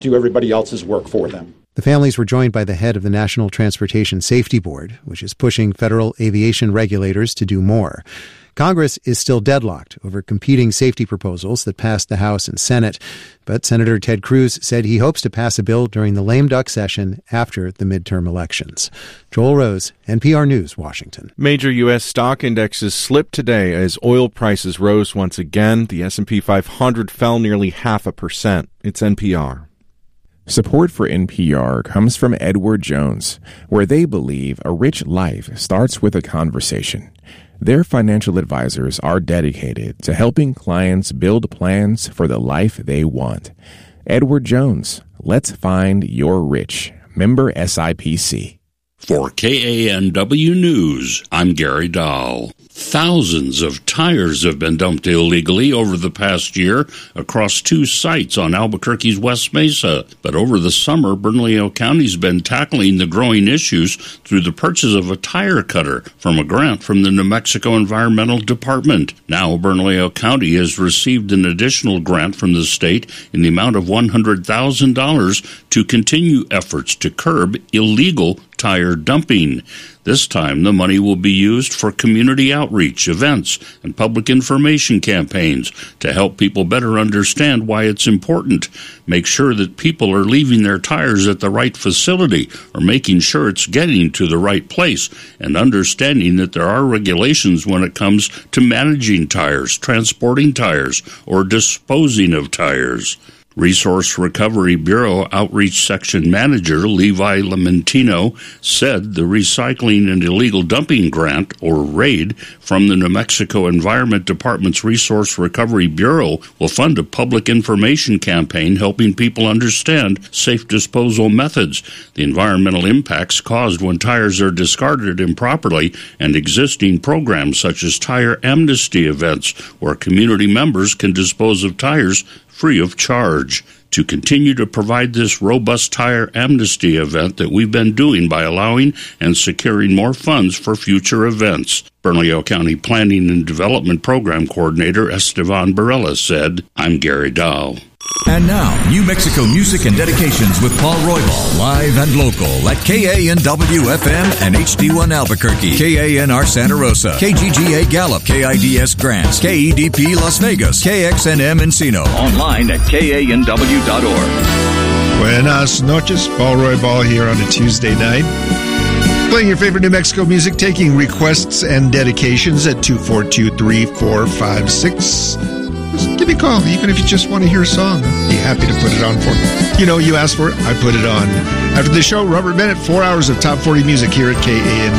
do everybody else's work for them. The families were joined by the head of the National Transportation Safety Board, which is pushing federal aviation regulators to do more. Congress is still deadlocked over competing safety proposals that passed the House and Senate. But Senator Ted Cruz said he hopes to pass a bill during the lame duck session after the midterm elections. Joel Rose, NPR News, Washington. Major U.S. stock indexes slipped today as oil prices rose once again. The S&P 500 fell nearly 0.5%. It's NPR. Support for NPR comes from Edward Jones, where they believe a rich life starts with a conversation. Their financial advisors are dedicated to helping clients build plans for the life they want. Edward Jones, let's find your rich. Member SIPC. For KANW News, I'm Gary Dahl. Thousands of tires have been dumped illegally over the past year across 2 sites on Albuquerque's West Mesa. But over the summer, Bernalillo County's been tackling the growing issues through the purchase of a tire cutter from a grant from the New Mexico Environmental Department. Now, Bernalillo County has received an additional grant from the state in the amount of $100,000 to continue efforts to curb illegal tire dumping. This time, the money will be used for community outreach, events, and public information campaigns to help people better understand why it's important. Make sure that people are leaving their tires at the right facility or making sure it's getting to the right place, and understanding that there are regulations when it comes to managing tires, transporting tires, or disposing of tires. Resource Recovery Bureau Outreach Section Manager Levi Lamentino said the Recycling and Illegal Dumping Grant, or RAID, from the New Mexico Environment Department's Resource Recovery Bureau will fund a public information campaign helping people understand safe disposal methods, the environmental impacts caused when tires are discarded improperly, and existing programs such as tire amnesty events, where community members can dispose of tires free of charge. To continue to provide this robust tire amnesty event that we've been doing by allowing and securing more funds for future events. Bernalillo County Planning and Development Program Coordinator Estevan Barella said, I'm Gary Dahl. And now, New Mexico music and dedications with Paul Roybal, live and local at KANW-FM and HD1 Albuquerque, KANR Santa Rosa, KGGA Gallup, KIDS Grants, KEDP Las Vegas, KXNM Encino, online at KANW.org. Buenas noches, Paul Roybal here on a Tuesday night. Playing your favorite New Mexico music, taking requests and dedications at 242-3456. Just give me a call, even if you just want to hear a song. I'd be happy to put it on for you. You know, you asked for it, I put it on. After the show, Robert Bennett, 4 hours of top 40 music here at KANW.